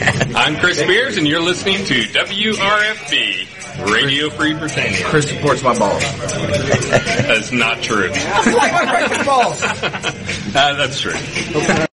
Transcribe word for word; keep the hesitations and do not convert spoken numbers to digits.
I'm Chris Spears, and you're listening to W R F B, Radio Free Britannia. Chris supports my balls. That's not true. I like my breakfast balls. uh, that's true.